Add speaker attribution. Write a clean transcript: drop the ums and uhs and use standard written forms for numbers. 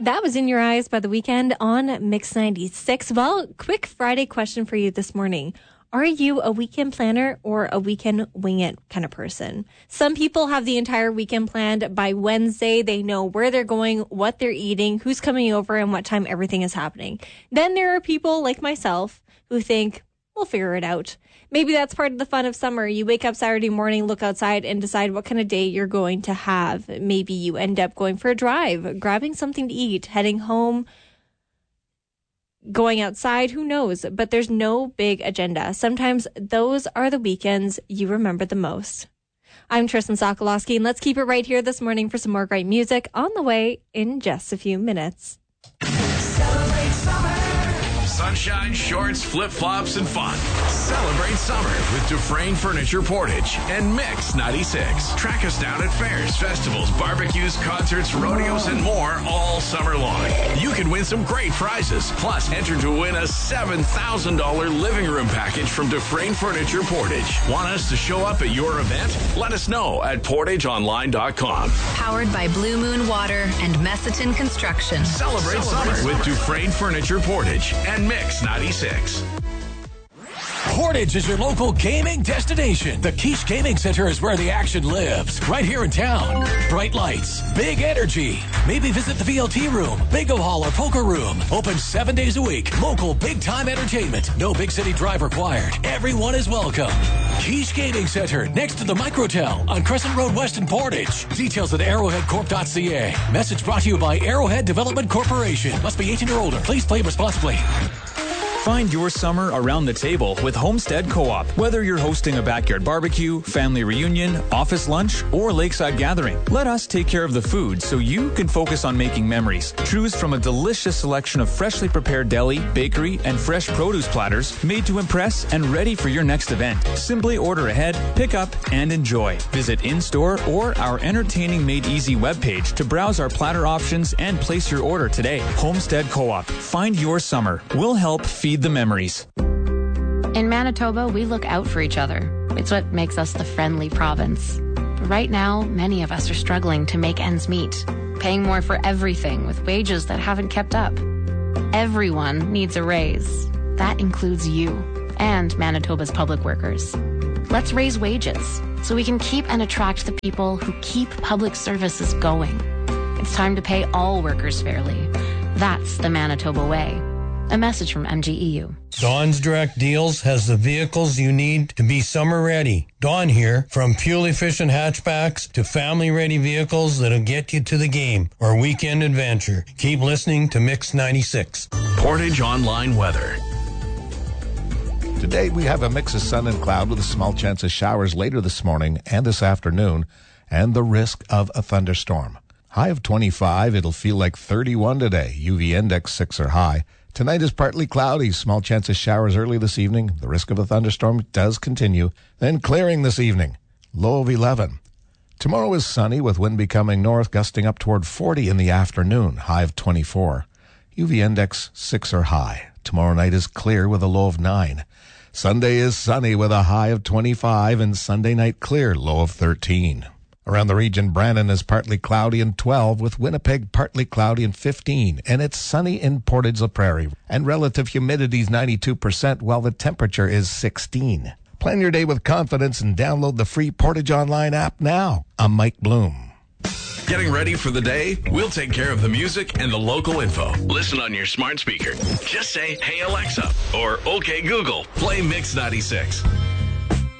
Speaker 1: That was In Your Eyes by The Weeknd on Mix 96. Well, quick Friday question for you this morning. Are you a weekend planner or a weekend wing it kind of person? Some people have the entire weekend planned. By Wednesday, they know where they're going, what they're eating, who's coming over, and what time everything is happening. Then there are people like myself who think, we'll figure it out. Maybe that's part of the fun of summer. You wake up Saturday morning, look outside, and decide what kind of day you're going to have. Maybe you end up going for a drive, grabbing something to eat, heading home, going outside, who knows? But there's no big agenda. Sometimes those are the weekends you remember the most. I'm Tristan Sokolowski, and let's keep it right here this morning for some more great music on the way in just a few minutes.
Speaker 2: Celebrate summer. Sunshine, shorts, flip-flops, and fun. Celebrate summer with Dufresne Furniture Portage and Mix 96. Track us down at fairs, festivals, barbecues, concerts, rodeos, and more all summer long. You can win some great prizes. Plus, enter to win a $7,000 living room package from Dufresne Furniture Portage. Want us to show up at your event? Let us know at portageonline.com.
Speaker 3: Powered by Blue Moon Water and Messatin Construction.
Speaker 2: Celebrate summer with Dufresne Furniture Portage and Mix 96.
Speaker 4: Portage is your local gaming destination. The Quiche Gaming Center is where the action lives. Right here in town. Bright lights, big energy. Maybe visit the VLT room, bingo hall, or poker room. Open 7 days a week. Local big-time entertainment. No big city drive required. Everyone is welcome. Quiche Gaming Center, next to the Microtel on Crescent Road West in Portage. Details at arrowheadcorp.ca. Message brought to you by Arrowhead Development Corporation. Must be 18 or older. Please play responsibly.
Speaker 5: Find your summer around the table with Homestead Co-op. Whether you're hosting a backyard barbecue, family reunion, office lunch, or lakeside gathering, let us take care of the food so you can focus on making memories. Choose from a delicious selection of freshly prepared deli, bakery, and fresh produce platters made to impress and ready for your next event. Simply order ahead, pick up, and enjoy. Visit in-store or our entertaining Made Easy webpage to browse our platter options and place your order today. Homestead Co-op. Find your summer. We'll help feed the memories.
Speaker 6: In Manitoba, we look out for each other. It's what makes us the friendly province. But right now, many of us are struggling to make ends meet, paying more for everything with wages that haven't kept up. Everyone needs a raise. That includes you and Manitoba's public workers. Let's raise wages so we can keep and attract the people who keep public services going. It's time to pay all workers fairly. That's the Manitoba way. A message from MGEU.
Speaker 7: Dawn's Direct Deals has the vehicles you need to be summer ready. Dawn here, from fuel-efficient hatchbacks to family-ready vehicles that'll get you to the game or weekend adventure. Keep listening to Mix 96.
Speaker 2: Portage Online Weather.
Speaker 8: Today we have a mix of sun and cloud with a small chance of showers later this morning and this afternoon, and the risk of a thunderstorm. High of 25, it'll feel like 31 today. UV index 6 or high. Tonight is partly cloudy, small chance of showers early this evening. The risk of a thunderstorm does continue. Then clearing this evening, low of 11. Tomorrow is sunny with wind becoming north, gusting up toward 40 in the afternoon, high of 24. UV index 6 or high. Tomorrow night is clear with a low of 9. Sunday is sunny with a high of 25 and Sunday night clear, low of 13. Around the region, Brandon is partly cloudy and 12, with Winnipeg partly cloudy and 15, and it's sunny in Portage la Prairie. And relative humidity is 92%, while the temperature is 16. Plan your day with confidence and download the free Portage Online app now. I'm Mike Bloom.
Speaker 2: Getting ready for the day? We'll take care of the music and the local info. Listen on your smart speaker. Just say, "Hey Alexa," or "Okay Google, play Mix 96."